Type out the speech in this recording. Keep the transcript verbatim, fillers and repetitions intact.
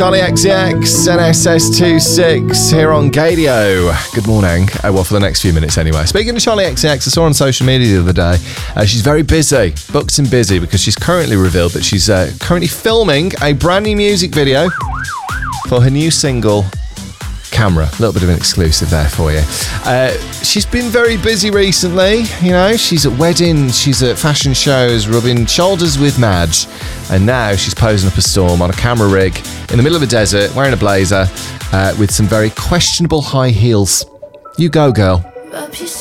Charlie X C X, N S S twenty-six here on Gadio. Good morning. Oh, well, for the next few minutes anyway. Speaking of Charlie X C X, I saw on social media the other day, uh, she's very busy, booked and busy, because she's currently revealed that she's uh, currently filming a brand new music video for her new single, Camera. A little bit of an exclusive there for you. Uh, she's been very busy recently, you know, she's at weddings, she's at fashion shows, rubbing shoulders with Madge, and now she's posing up a storm on a camera rig in the middle of a desert, wearing a blazer, uh, with some very questionable high heels. You go, girl.